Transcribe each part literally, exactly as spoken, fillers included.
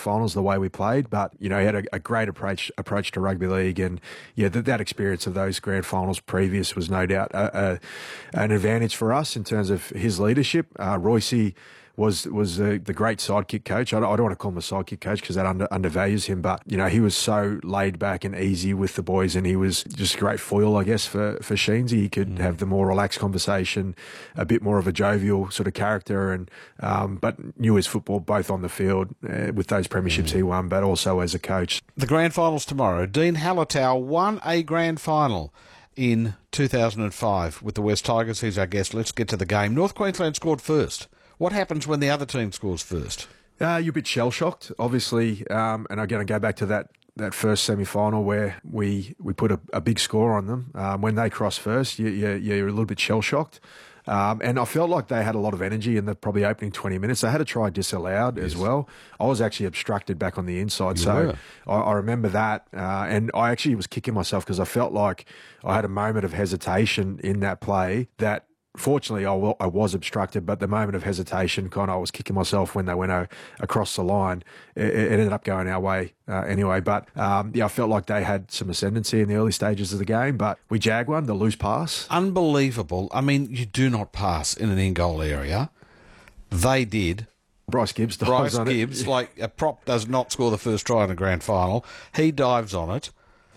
finals the way we played, but, you know, he had a, a great approach approach to rugby league. And, yeah, that, that experience of those grand finals previous was no doubt a, a, an advantage for us in terms of his leadership. Uh, Royce was was the, the great sidekick coach. I don't, I don't want to call him a sidekick coach because that under, undervalues him, but, you know, he was so laid back and easy with the boys, and he was just a great foil, I guess, for, for Sheensy. He could mm. have the more relaxed conversation, a bit more of a jovial sort of character, and um, but knew his football both on the field uh, with those premierships mm. he won, but also as a coach. The grand finals tomorrow. Dean Hallertau won a grand final in two thousand five with the West Tigers. He's our guest. Let's get to the game. North Queensland scored first. What happens when the other team scores first? Uh, you're a bit shell-shocked, obviously, um, and I'm going to go back to that that first semi-final where we, we put a, a big score on them. Um, when they cross first, you, you, you're a little bit shell-shocked. Um, and I felt like they had a lot of energy in the probably opening twenty minutes. They had a try disallowed yes. as well. I was actually obstructed back on the inside. You so I, I remember that. Uh, and I actually was kicking myself because I felt like I had a moment of hesitation in that play that, fortunately, I, w- I was obstructed, but the moment of hesitation, kind of, I was kicking myself when they went o- across the line. It, it ended up going our way uh, anyway. But um, yeah, I felt like they had some ascendancy in the early stages of the game, but we jag one, the loose pass. Unbelievable. I mean, you do not pass in an in-goal area. They did. Bryce Gibbs dives Bryce on Gibbs, it. like a prop, does not score the first try in a grand final. He dives on it.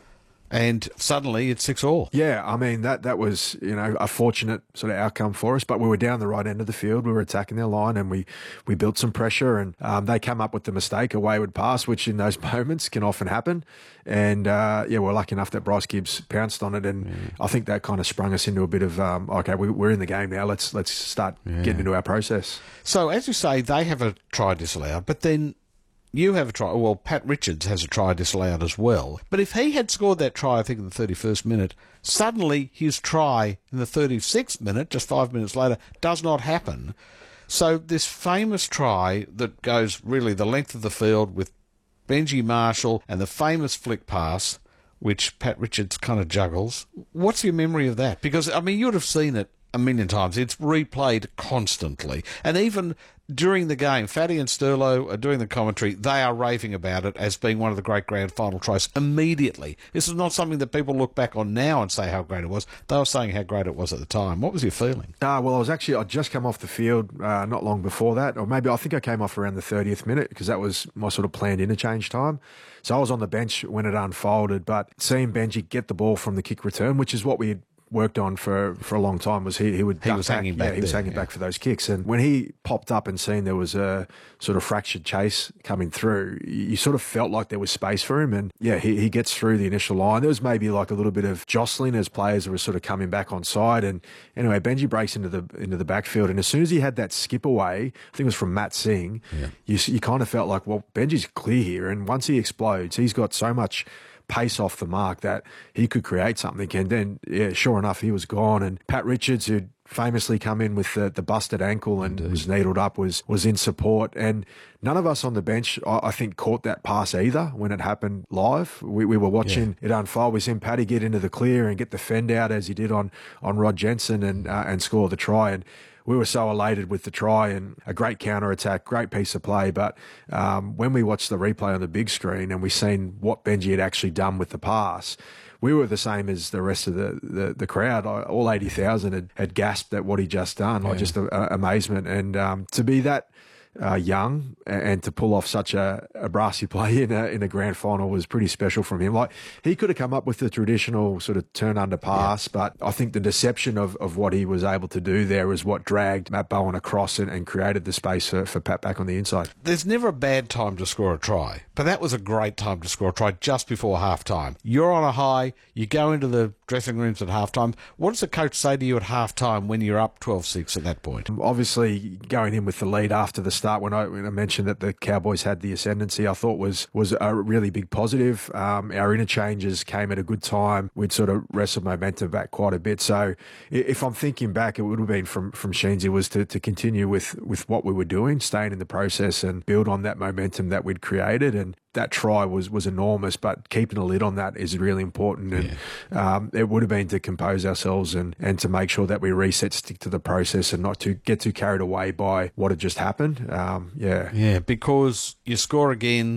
And suddenly it's six all. Yeah, I mean, that that was, you know, a fortunate sort of outcome for us, but we were down the right end of the field. We were attacking their line, and we, we built some pressure, and um, they came up with the mistake, a wayward pass, which in those moments can often happen. And, uh, yeah, we're lucky enough that Bryce Gibbs pounced on it, and yeah. I think that kind of sprung us into a bit of, um, okay, we, we're in the game now. Let's, let's start yeah. getting into our process. So, as you say, they have a try disallowed, but then you have a try. Well, Pat Richards has a try disallowed as well. But if he had scored that try, I think, in the thirty-first minute, suddenly his try in the thirty-sixth minute, just five minutes later, does not happen. So this famous try that goes really the length of the field with Benji Marshall and the famous flick pass, which Pat Richards kind of juggles. What's your memory of that? Because, I mean, you would have seen it a million times. It's replayed constantly. And even during the game, Fatty and Sterlo are doing the commentary. They are raving about it as being one of the great grand final tries immediately. This is not something that people look back on now and say how great it was. They were saying how great it was at the time. What was your feeling? Uh, well, I was actually, I'd just come off the field uh, not long before that, or maybe I think I came off around the thirtieth minute because that was my sort of planned interchange time. So I was on the bench when it unfolded, but seeing Benji get the ball from the kick return, which is what we had worked on for, for a long time, was he, he would he was back. hanging back. Yeah, he was there, hanging yeah. back for those kicks. And when he popped up and seen there was a sort of fractured chase coming through, you sort of felt like there was space for him. And yeah, he, he gets through the initial line. There was maybe like a little bit of jostling as players were sort of coming back on side. And anyway, Benji breaks into the into the backfield. And as soon as he had that skip away, I think it was from Matt Singh, yeah. you, you kind of felt like, well, Benji's clear here. And once he explodes, he's got so much pace off the mark that he could create something. And then, yeah, sure enough, he was gone. And Pat Richards, who'd famously come in with the, the busted ankle and Indeed. was needled up, was was in support. And none of us on the bench, I, I think, caught that pass either when it happened live. We, we were watching yeah. it unfold. We seen Paddy get into the clear and get the fend out as he did on, on Rod Jensen and, uh, and score the try. And we were so elated with the try and a great counter-attack, great piece of play. But um, when we watched the replay on the big screen and we seen what Benji had actually done with the pass, we were the same as the rest of the, the, the crowd. All eighty thousand had, had gasped at what he'd just done, like yeah. just a, a, amazement. And um, to be that Uh, young and to pull off such a, a brassy play in a in a grand final was pretty special from him. Like, he could have come up with the traditional sort of turn under pass, yeah. but I think the deception of, of what he was able to do there is what dragged Matt Bowen across and, and created the space for, for Pat back on the inside. There's never a bad time to score a try, but that was a great time to score a try just before halftime. You're on a high, you go into the dressing rooms at halftime. What does the coach say to you at halftime when you're up twelve six at that point? Obviously, going in with the lead after the start, when I, when I mentioned that the Cowboys had the ascendancy, I thought was was a really big positive. Um, our interchanges came at a good time. We'd sort of wrestled momentum back quite a bit. So if I'm thinking back, it would have been from, from Sheensy was to, to continue with, with what we were doing, staying in the process and build on that momentum that we'd created. And that try was, was enormous, but keeping a lid on that is really important. And yeah. um, it would have been to compose ourselves and, and to make sure that we reset, stick to the process and not to get too carried away by what had just happened. Um, yeah. Yeah, because you score again,